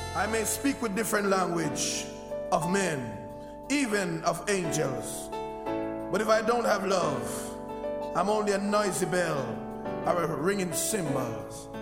I may speak with different language of men, even of angels. But if I don't have love, I'm only a noisy bell or a ringing cymbals.